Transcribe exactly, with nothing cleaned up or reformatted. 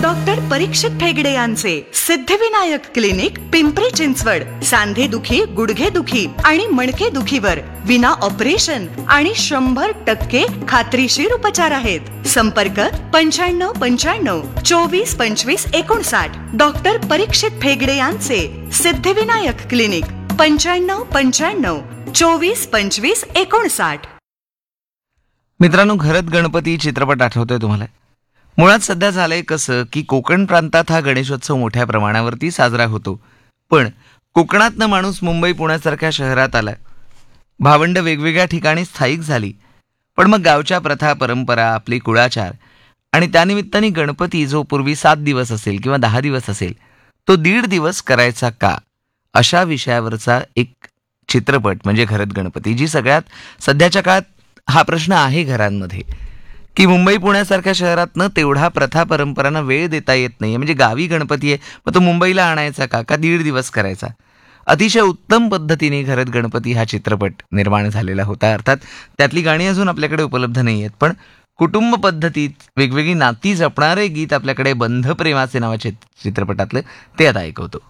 Doctor परीक्षित ठेगडे यांचे Siddhivinayak clinic Pimpri Chinchwad सांधे दुखी, गुडघे दुखी आणि मणके दुखीवर विना ऑपरेशन आणि शंभर टक्के खात्रीशीर उपचार आहेत. संपर्क पंच्याण्णव पंच्याण्णव चोवीस पंचवीस एकोणसाठ. डॉक्टर परीक्षित ठेगडे यांचे सिद्धिविनायक क्लिनिक पंच्याण्णव पंच्याण्णव चोवीस पंचवीस एकोणसाठ. मित्रांनो, घरत गणपती चित्रपट आठवतोय तुम्हाला? मुळात सध्या झालंय कसं की कोकण प्रांतात हा गणेशोत्सव मोठ्या प्रमाणावरती साजरा होतो. पण कोकणातनं माणूस मुंबई पुण्यासारख्या शहरात आला, भावंड वेगवेगळ्या ठिकाणी स्थायिक झाली. पण मग गावच्या प्रथा, परंपरा, आपली कुळाचार आणि त्यानिमित्ताने गणपती जो पूर्वी सात दिवस असेल किंवा दहा दिवस असेल तो दीड दिवस करायचा का, अशा विषयावरचा एक चित्रपट म्हणजे घरत गणपती. जी सगळ्यात सध्याच्या काळात हा प्रश्न आहे घरांमध्ये की मुंबई पुण्यासारख्या शहरातनं तेवढा प्रथा परंपरांना वेळ देता येत नाही. म्हणजे गावी गणपती आहे, मग तो मुंबईला आणायचा का का दीड दिवस करायचा. अतिशय उत्तम पद्धतीने घरत गणपती हा चित्रपट निर्माण झालेला होता. अर्थात त्यातली गाणी अजून आपल्याकडे उपलब्ध नाही आहेत, पण कुटुंब पद्धतीत वेगवेगळी नाती जपणारे गीत आपल्याकडे बंध प्रेमाचे नावाचे चित्रपटातलं ते आता ऐकवतो.